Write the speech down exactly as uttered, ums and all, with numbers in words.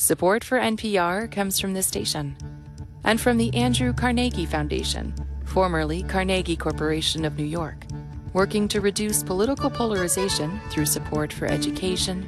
Support for N P R comes from this station and from the Andrew Carnegie Foundation, formerly Carnegie Corporation of New York, working to reduce political polarization through support for education,